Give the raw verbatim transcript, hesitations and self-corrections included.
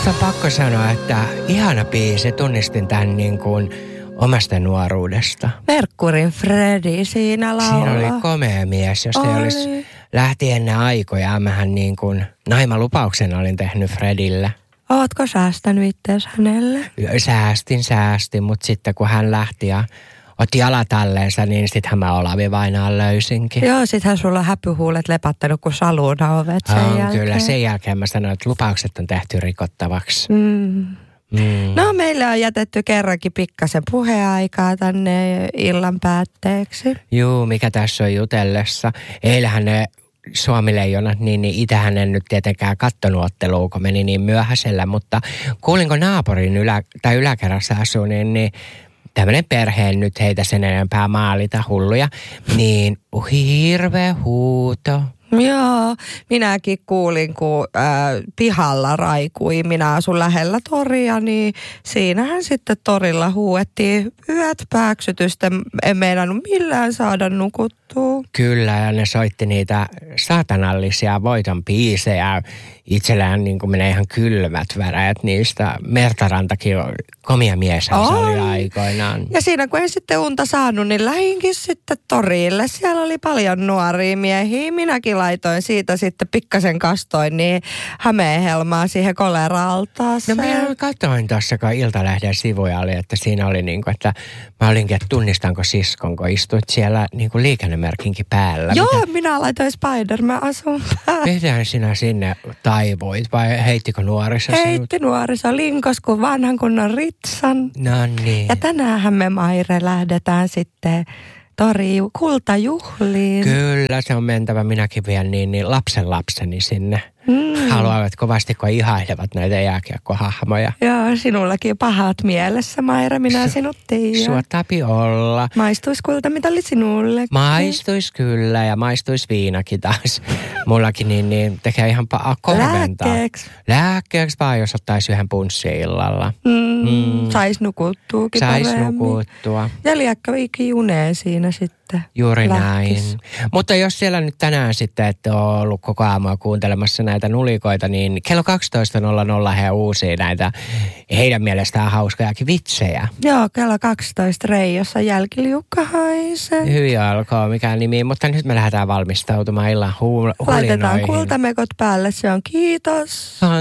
Musta on pakko sanoa, että ihana biisi, tunnistin tämän niin kuin omasta nuoruudesta. Merkkurin Freddy siinä laulaa. Siinä oli komea mies, jos ei olisi lähti ennen aikoja. Mähän niin kuin naimalupauksen olin tehnyt Fredille. Ootko säästänyt itseäsi hänelle? Säästin, säästin, mutta sitten kun hän lähti ja otti jalat alleensa, niin sittenhän mä Olavi Vainaan löysinkin. Joo, sittenhän sulla on häpyhuulet lepattanut kuin saluuna ovet sen on, jälkeen. Kyllä, sen jälkeen mä sanoin, että lupaukset on tehty rikottavaksi. Mm. Mm. No, meillä on jätetty kerrankin pikkasen puheaikaa tänne illan päätteeksi. Juu, mikä tässä on jutellessa. Eilähän ne Suomi-leijonat, niin, niin itähän en nyt tietenkään kattonut ottelua, kun meni niin myöhäisellä, mutta kuulinko naapurin ylä, tai yläkerrassa asuu, niin, niin tämmöinen perheen nyt heitä sen enempää maalita hulluja, niin hirveä huuto. Joo, minäkin kuulin, kun äh, pihalla raikui. Minä asun lähellä toria, niin siinähän sitten torilla huuettiin yöt pääksytystä. En meinannut millään saada nukuttua. Kyllä, ja ne soitti niitä saatanallisia voiton biisejä. Itsellään niin kuin menee ihan kylmät väreet niistä. Mertarantakin komia mieshän se oli aikoinaan. Ja siinä kun en sitten unta saanut, niin lähinkin sitten torille. Siellä oli paljon nuoria miehiä. Minäkin laitoin siitä sitten pikkasen kastoin, niin Hämeenhelmaa siihen kolera-altaaseen. No minä katsoin tuossa, kun Iltalehden sivuja oli, että siinä oli niin kuin, että mä olinkin, että tunnistanko siskon, kun istuit siellä niin kuin liikennemerkinkin päällä. Joo, Mitä? minä laitoin Spider-Man-asun päälle. Miten sinä sinne taivuit vai heittikö nuoriso sinut? Heitti nuoriso linkos kuin vanhan kunnon ritsan. No niin. Ja tänäänhän me, Maire, lähdetään sitten tori kultajuhliin. Kyllä, se on mentävä. Minäkin vien niin, niin lapsen lapseni sinne. Mm. Haluavat kovasti, kun ihailevat näitä jääkiekkohahmoja. Joo, sinullakin pahat mielessä, Maire, minä sinut tiedän. Suottaapi olla. Maistuis kultamitali sinulle. Maistuis kyllä ja maistuis viinakin taas. Mullakin niin, niin tekee ihan pa- korventaa. Lääkkeeksi. Lääkkeeksi vaan, jos ottaisi yhden punssin illalla. Mm, Mm. sais nukuttuukin Sais paremmin. nukuttua. Ja liekkäviikin uneen siinä sitten. Juuri lähtis. näin. Mutta jos siellä nyt tänään sitten ette ole ollut koko aamua kuuntelemassa näitä nulikoita, niin kello kaksitoista nolla nolla he uusii näitä heidän mielestään hauskojakin vitsejä. Joo, kello kaksitoista Reijossa jälkiliukka haisee. Hyvin alkoi mikään nimi, mutta nyt me lähdetään valmistautumaan illan huul- hulinoihin. Laitetaan kultamekot päälle, se on kiitos.